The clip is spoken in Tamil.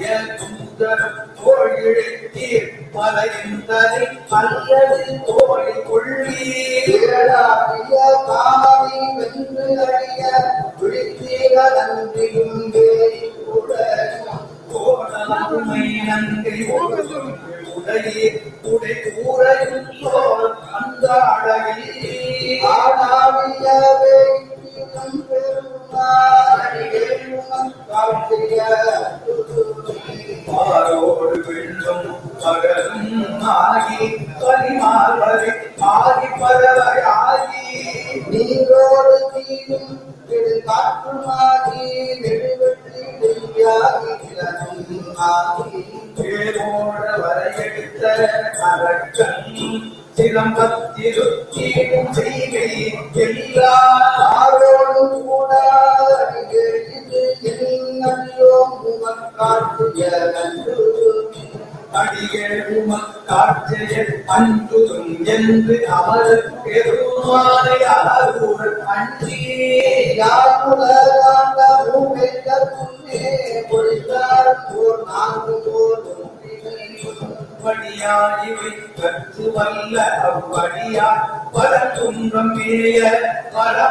தோழிழத்தீர் மலைந்தனை அல்லது தோழி கொள்ளீராகிய காமனை வென்று அறிய விழித்தீர நன்றியும் கோணமை நன்றி உடையே உடை கூறையும் சோர் அந்த அழகில் ஆடாவியவே மாரோடு வெள்ளும் பகலும் ஆகி பரிமாறி ஆகி பறவையாகி நீரோடு தீரும் காற்றுமாகி நெடுவெற்றி நெய்யாகி ஆகி பேரோட வரையெடுத்த அரக்கன் சிலம்பத்திருத்தீரும் செய்கை எல்லாரோடும் கூட அடியேழுமக்காட்சிய அன்பும் என்று அவர் பெருமானை அருள் அன்றி வடியாய் கற்று வல்ல அவ்வடியார் பல துன்பம் மேய பல